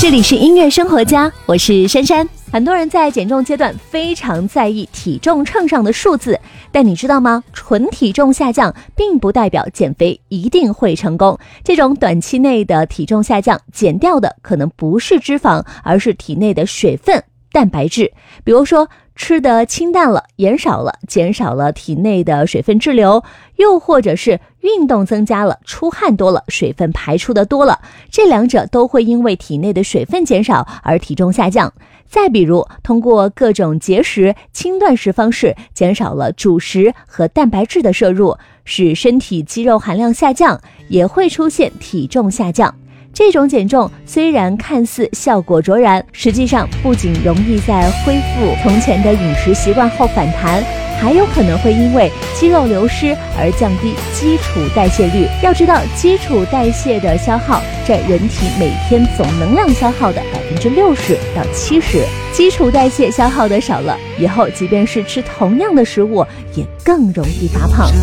这里是音乐生活家，我是珊珊。很多人在减重阶段非常在意体重秤上的数字，但你知道吗？纯体重下降并不代表减肥一定会成功。这种短期内的体重下降，减掉的可能不是脂肪，而是体内的水分、蛋白质。比如说吃的清淡了，盐少了，减少了体内的水分滞留，又或者是运动增加了，出汗多了，水分排出的多了，这两者都会因为体内的水分减少而体重下降。再比如通过各种节食、轻断食方式减少了主食和蛋白质的摄入，使身体肌肉含量下降，也会出现体重下降。这种减重虽然看似效果卓然，实际上不仅容易在恢复从前的饮食习惯后反弹，还有可能会因为肌肉流失而降低基础代谢率。要知道，基础代谢的消耗占人体每天总能量消耗的60%到70%，基础代谢消耗的少了，以后即便是吃同样的食物，也更容易发胖。